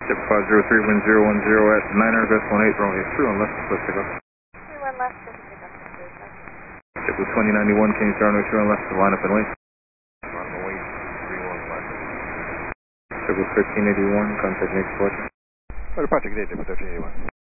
Chip 5031010 at 900 West 18, runway 31 left, let's take off. 31 left, let's take off. Chip with 2091, can you start runway 31 left to line up and wait? Runway 31 left. Chip with 1381, contact next question. Departure, good day, 1381.